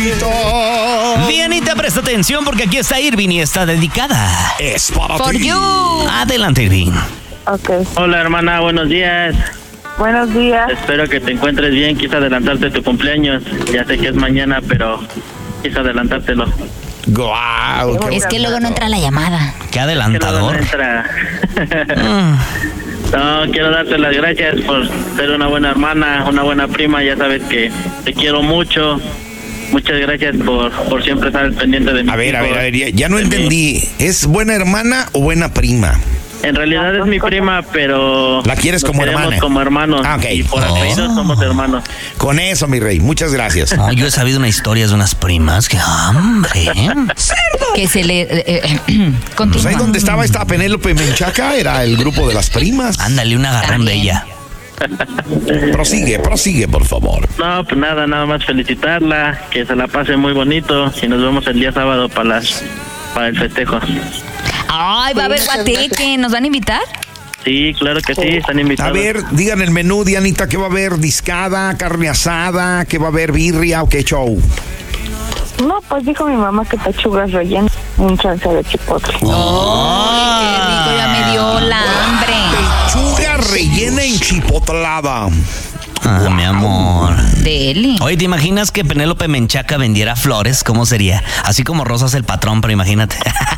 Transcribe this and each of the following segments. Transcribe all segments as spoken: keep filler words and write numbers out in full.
Dianita, presta atención porque aquí está Irving y está dedicada. Es para For ti. you. Adelante, Irving. Ok. Hola hermana, buenos días. Buenos días. Espero que te encuentres bien. Quise adelantarte tu cumpleaños. Ya sé que es mañana, pero quise adelantártelo. Guau, qué Es que luego no entra la llamada. Qué Que luego no adelantador. entra. No, quiero darte las gracias por ser una buena hermana, una buena prima. Ya sabes que te quiero mucho. Muchas gracias por, por siempre estar al pendiente de mi A ver, a hijo, ver, a ver, ya, ya no de mí. entendí. ¿Es buena hermana o buena prima? En realidad es mi prima, pero... ¿La quieres nos como queremos hermana? como hermanos. Ah, ok. Y por Oh. apellido somos hermanos. Con eso, mi rey, muchas gracias. Oh, yo he sabido una historia de unas primas que hambre. Que se le... Eh, eh, Pues continúa. ahí donde estaba esta Penélope Menchaca era el grupo de las primas. Ándale, un agarrón de ella. Prosigue, prosigue, por favor. No, pues nada, nada más felicitarla, que se la pase muy bonito y nos vemos el día sábado para las para el festejo. Ay, va a haber guateque. ¿Nos van a invitar? Sí, claro que sí, están invitados. A ver, digan el menú, Dianita, ¿qué va a haber? ¿Discada, carne asada? ¿Qué va a haber? ¿Birria o qué show? No, pues dijo mi mamá que pechugas rellenas, un chance de chipotle. Ay, qué rico, ya me dio la hambre. Pechuga rellena enchipotlada. Ah, mi amor. Deli. Oye, ¿te imaginas que Penélope Menchaca vendiera flores? ¿Cómo sería? Así como Rosas el patrón, pero imagínate.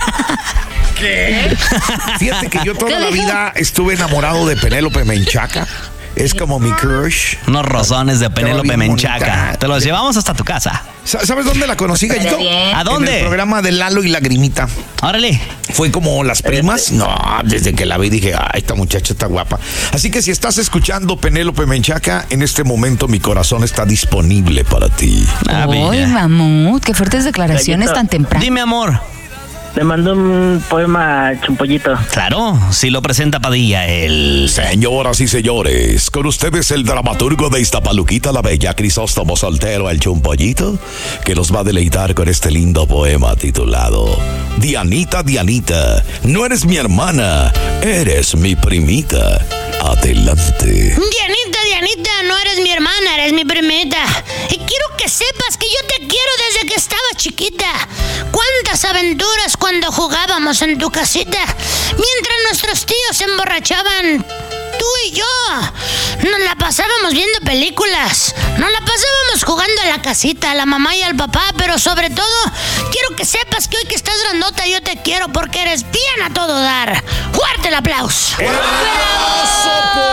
¿Qué? Fíjate que yo toda la vida estuve enamorado de Penélope Menchaca. Es como mi crush. Unos rosones de Penélope bien Menchaca. bonita. Te los llevamos hasta tu casa. Sa- ¿Sabes dónde la conocí, Gallito? bien. ¿A En dónde? el programa de Lalo y Lagrimita. Órale. Fue como las primas. No, desde que la vi dije, ay, esta muchacha está guapa. Así que si estás escuchando Penélope Menchaca, en este momento mi corazón está disponible para ti. Ah, Ay, mira. mamut, qué fuertes declaraciones Gallito. tan temprano. Dime, amor. Le mandó un poema a Chumpollito. Claro, si lo presenta Padilla, el... Señoras y señores, con ustedes el dramaturgo de Iztapaluquita la Bella, Crisóstomo Soltero, el Chumpollito, que nos va a deleitar con este lindo poema titulado Dianita, Dianita, no eres mi hermana, eres mi primita. Adelante. Dianita, Dianita, no eres mi hermana, eres mi primita. Y quiero que sepas que yo te quiero desde que estaba chiquita. Cuántas aventuras cuando jugábamos en tu casita. Mientras nuestros tíos se emborrachaban, tú y yo nos la pasábamos viendo películas. Nos la pasábamos jugando a la casita, a la mamá y al papá. Pero sobre todo, quiero que sepas que hoy que estás grandota yo te quiero porque eres bien a todo dar. Fuerte el aplauso. ¡Hermoso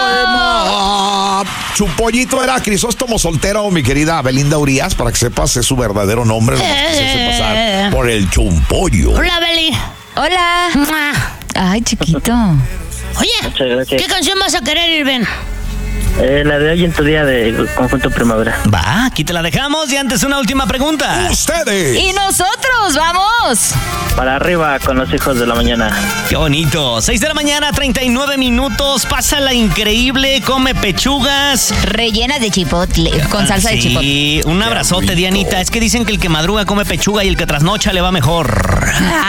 poema! Chumpollito era Crisóstomo Soltero, mi querida Belinda Urias, para que sepas, es su verdadero nombre, no que se hace pasar por el Chumpollo. Hola, Beli. Hola. Mua. Ay, chiquito. Oye, Muchas gracias. ¿qué canción vas a querer, Irving? Eh, la de hoy en tu día de Conjunto Primavera. Va, aquí te la dejamos y antes una última pregunta. ¡Ustedes! Y nosotros, vamos. Para arriba con los hijos de la mañana. Qué bonito. seis de la mañana, treinta y nueve minutos. Pásala increíble, come pechugas. Rellenas de chipotle, con salsa de chipotle. Sí, un abrazote, rico. Dianita. Es que dicen que el que madruga come pechuga y el que trasnocha le va mejor.